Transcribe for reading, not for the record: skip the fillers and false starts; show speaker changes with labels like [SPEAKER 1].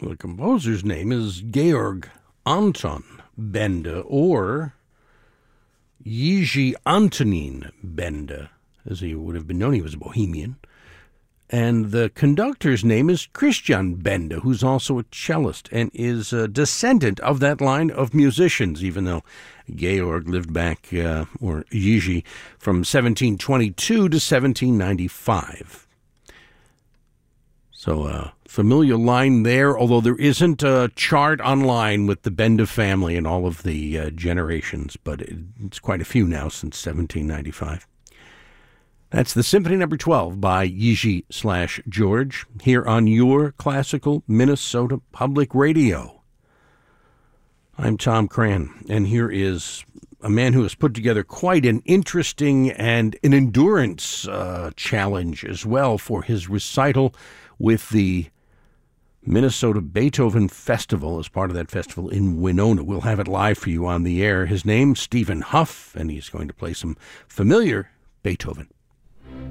[SPEAKER 1] The composer's name is Georg Anton Benda, or Jiří Antonín Benda, as he would have been known. He was a Bohemian. And the conductor's name is Christian Benda, who's also a cellist and is a descendant of that line of musicians, even though Georg lived back, or Jiří, from 1722 to 1795. So a familiar line there, although there isn't a chart online with the Benda family and all of the generations, but it's quite a few now since 1795. That's the Symphony No. 12 by Jiří/George here on your classical Minnesota Public Radio. I'm Tom Cran, and here is a man who has put together quite an interesting and an endurance challenge as well for his recital with the Minnesota Beethoven Festival as part of that festival in Winona. We'll have it live for you on the air. His name's Stephen Huff, and he's going to play some familiar Beethoven.